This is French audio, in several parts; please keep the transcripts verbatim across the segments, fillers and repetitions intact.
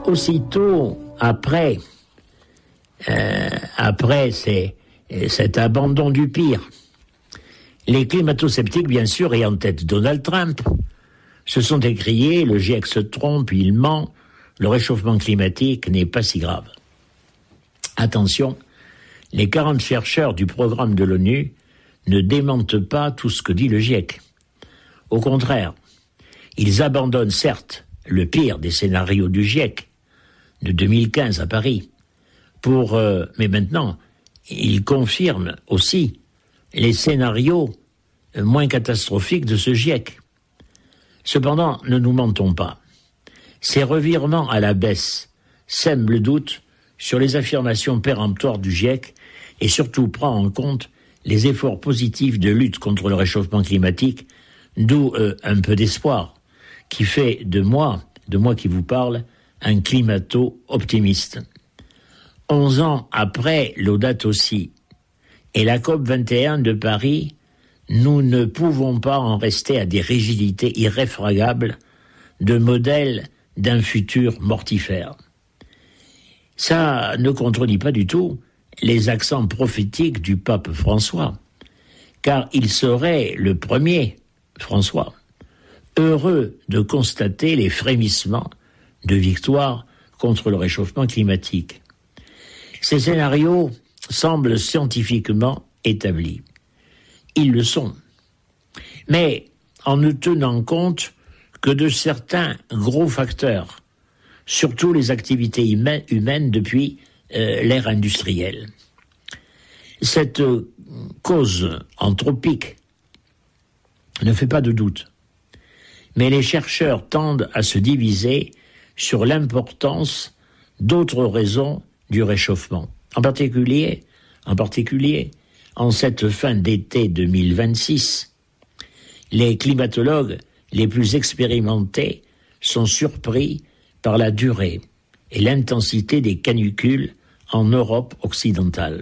aussitôt après, euh, après c'est, cet abandon du pire, les climato-sceptiques, bien sûr, et en tête Donald Trump, se sont écriés « Le GIEC se trompe, il ment, le réchauffement climatique n'est pas si grave ». Attention, les quarante chercheurs du programme de l'ONU ne démentent pas tout ce que dit le GIEC. Au contraire, ils abandonnent certes le pire des scénarios du GIEC de deux mille quinze à Paris, pour, euh, mais maintenant, ils confirment aussi les scénarios moins catastrophiques de ce GIEC. Cependant, ne nous mentons pas. Ces revirements à la baisse sèment le doute sur les affirmations péremptoires du GIEC et surtout prend en compte les efforts positifs de lutte contre le réchauffement climatique, d'où euh, un peu d'espoir, qui fait de moi, de moi qui vous parle, un climato-optimiste. Onze ans après Laudato Si et la COP vingt et un de Paris, nous ne pouvons pas en rester à des rigidités irréfragables de modèles d'un futur mortifère. Ça ne contredit pas du tout les accents prophétiques du pape François, car il serait le premier, François, heureux de constater les frémissements de victoire contre le réchauffement climatique. Ces scénarios semblent scientifiquement établis. Ils le sont. Mais en ne tenant compte que de certains gros facteurs, surtout les activités humaines depuis euh, l'ère industrielle. Cette euh, cause anthropique ne fait pas de doute. Mais les chercheurs tendent à se diviser sur l'importance d'autres raisons du réchauffement. En particulier, en particulier, en cette fin d'été deux mille vingt-six, les climatologues les plus expérimentés sont surpris par la durée et l'intensité des canicules en Europe occidentale.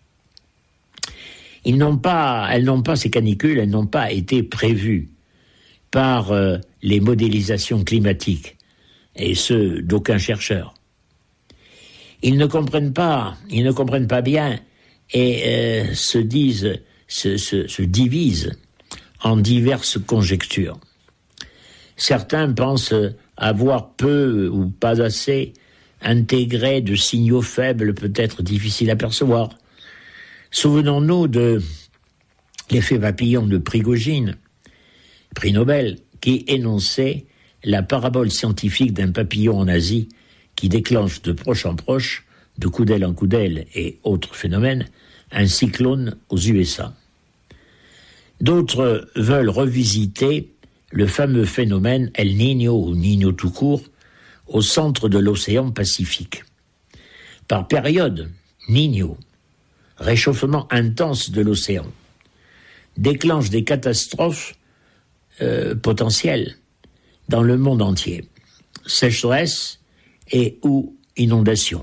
Ils n'ont pas, elles n'ont pas, ces canicules, elles n'ont pas été prévues par euh, les modélisations climatiques, et ce, d'aucun chercheur. Ils ne comprennent pas, ils ne comprennent pas bien et euh, se disent, se, se, se divisent en diverses conjectures. Certains pensent avoir peu ou pas assez intégré de signaux faibles, peut-être difficiles à percevoir. Souvenons-nous de l'effet papillon de Prigogine, prix Nobel, qui énonçait la parabole scientifique d'un papillon en Asie qui déclenche de proche en proche, de coup d'aile en coup d'aile et autres phénomènes, un cyclone aux U S A. D'autres veulent revisiter le fameux phénomène El Niño ou Niño tout court au centre de l'océan Pacifique. Par période, Niño, réchauffement intense de l'océan, déclenche des catastrophes euh, potentielles dans le monde entier. Sécheresse et ou inondations.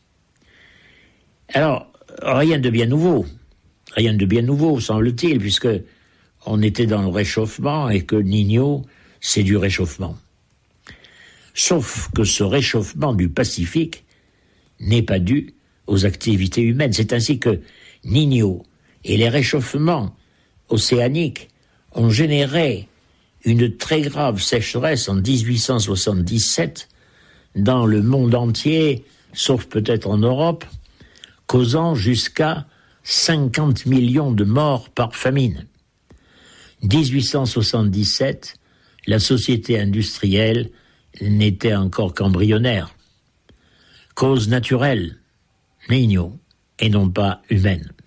Alors, rien de bien nouveau. Rien de bien nouveau, semble-t-il, puisque on était dans le réchauffement et que Niño, c'est du réchauffement. Sauf que ce réchauffement du Pacifique n'est pas dû aux activités humaines. C'est ainsi que Niño et les réchauffements océaniques ont généré une très grave sécheresse en dix-huit cent soixante-dix-sept dans le monde entier, sauf peut-être en Europe, causant jusqu'à cinquante millions de morts par famine. dix-huit cent soixante-dix-sept, la société industrielle n'était encore qu'embryonnaire. Cause naturelle, Niño, et non pas humaine.